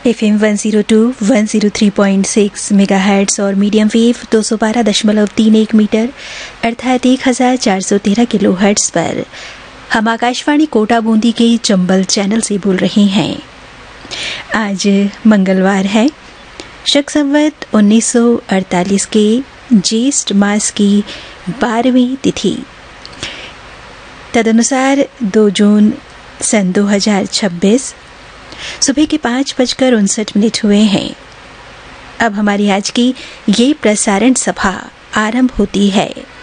FM 102, 103.6 megahertz और medium wave 212.31 metre अर्थात 1413 kilohertz पर हम आकाशवाणी कोटा बूंदी के चंबल चैनल से बोल रहे हैं। आज मंगलवार है, शक संवत 1948 के ज्येष्ठ मास की 12वीं तिथि, तदनुसार 2 जून सन 2026 सुबह के 5:59 हुए हैं। अब हमारी आज की ये प्रसारण सभा आरंभ होती है।